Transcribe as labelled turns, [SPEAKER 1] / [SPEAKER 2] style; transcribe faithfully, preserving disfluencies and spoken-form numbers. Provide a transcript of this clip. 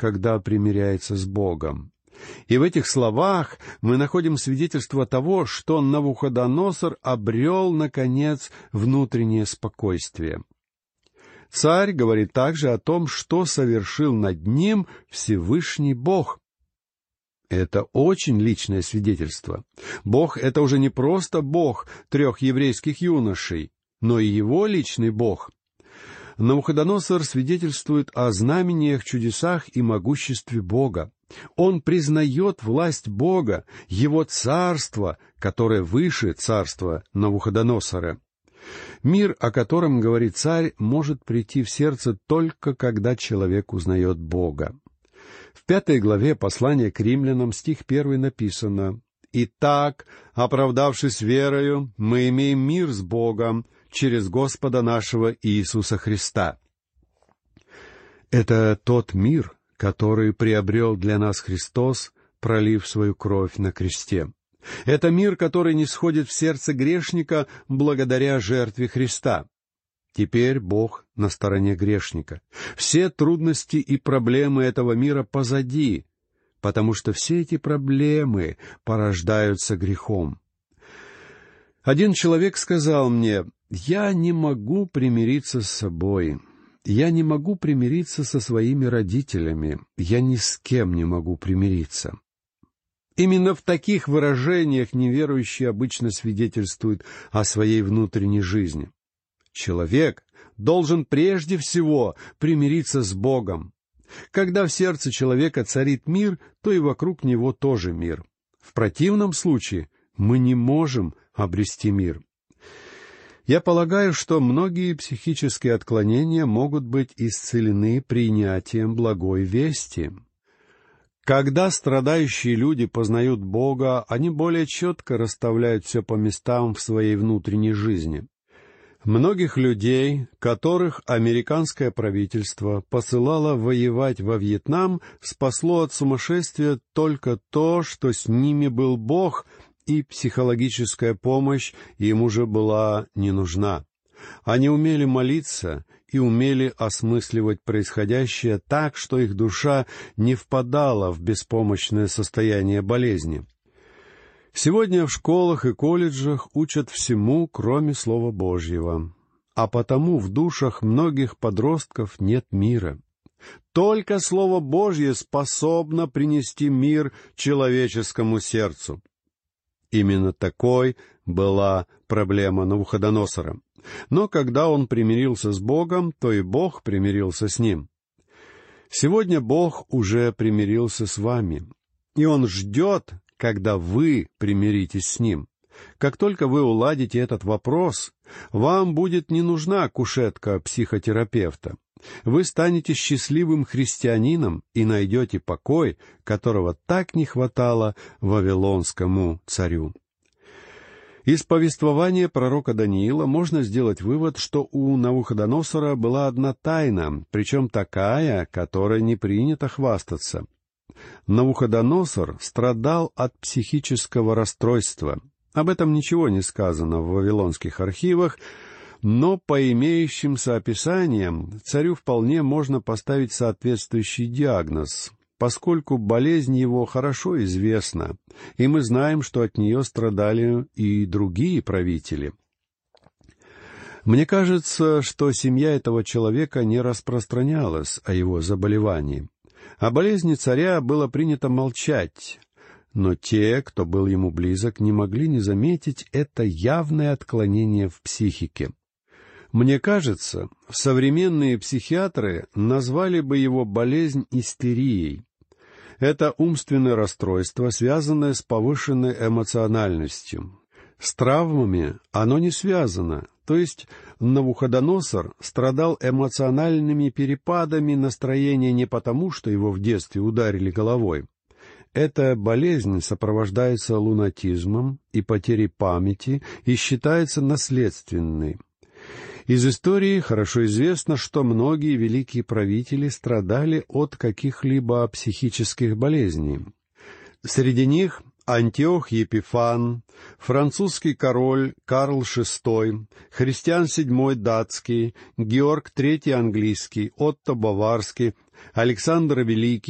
[SPEAKER 1] когда примиряется с Богом. И в этих словах мы находим свидетельство того, что Навуходоносор обрел, наконец, внутреннее спокойствие. Царь говорит также о том, что совершил над ним Всевышний Бог. Это очень личное свидетельство. Бог — это уже не просто Бог трех еврейских юношей, но и его личный Бог. Навуходоносор свидетельствует о знамениях, чудесах и могуществе Бога. Он признает власть Бога, его царство, которое выше царства Навуходоносора. Мир, о котором говорит царь, может прийти в сердце только когда человек узнает Бога. В пятой главе послания к римлянам, стих первый, написано: «Итак, оправдавшись верою, мы имеем мир с Богом через Господа нашего Иисуса Христа». Это тот мир, который приобрел для нас Христос, пролив свою кровь на кресте. Это мир, который нисходит в сердце грешника благодаря жертве Христа. Теперь Бог на стороне грешника. Все трудности и проблемы этого мира позади, потому что все эти проблемы порождаются грехом. Один человек сказал мне: «Я не могу примириться с собой. Я не могу примириться со своими родителями. Я ни с кем не могу примириться». Именно в таких выражениях неверующий обычно свидетельствует о своей внутренней жизни. Человек должен прежде всего примириться с Богом. Когда в сердце человека царит мир, то и вокруг него тоже мир. В противном случае мы не можем обрести мир. Я полагаю, что многие психические отклонения могут быть исцелены принятием благой вести. Когда страдающие люди познают Бога, они более четко расставляют все по местам в своей внутренней жизни. Многих людей, которых американское правительство посылало воевать во Вьетнам, спасло от сумасшествия только то, что с ними был Бог, и психологическая помощь им уже была не нужна. Они умели молиться и умели осмысливать происходящее так, что их душа не впадала в беспомощное состояние болезни. Сегодня в школах и колледжах учат всему, кроме Слова Божьего, а потому в душах многих подростков нет мира. Только Слово Божье способно принести мир человеческому сердцу. Именно такой была проблема Навуходоносора. Но когда он примирился с Богом, то и Бог примирился с ним. Сегодня Бог уже примирился с вами, и Он ждет, когда вы примиритесь с Ним. Как только вы уладите этот вопрос, вам будет не нужна кушетка психотерапевта. Вы станете счастливым христианином и найдете покой, которого так не хватало вавилонскому царю. Из повествования пророка Даниила можно сделать вывод, что у Навуходоносора была одна тайна, причем такая, которой не принято хвастаться. Навуходоносор страдал от психического расстройства. Об этом ничего не сказано в вавилонских архивах, но по имеющимся описаниям царю вполне можно поставить соответствующий диагноз, поскольку болезнь его хорошо известна, и мы знаем, что от нее страдали и другие правители. Мне кажется, что семья этого человека не распространялась о его заболевании. О болезни царя было принято молчать, но те, кто был ему близок, не могли не заметить это явное отклонение в психике. Мне кажется, современные психиатры назвали бы его болезнь истерией. Это умственное расстройство, связанное с повышенной эмоциональностью. С травмами оно не связано, то есть Навуходоносор страдал эмоциональными перепадами настроения не потому, что его в детстве ударили головой. Эта болезнь сопровождается лунатизмом и потерей памяти и считается наследственной. Из истории хорошо известно, что многие великие правители страдали от каких-либо психических болезней. Среди них Антиох Епифан, французский король Карл шестой, Христиан седьмой датский, Георг третий английский, Отто Баварский, Александр Великий,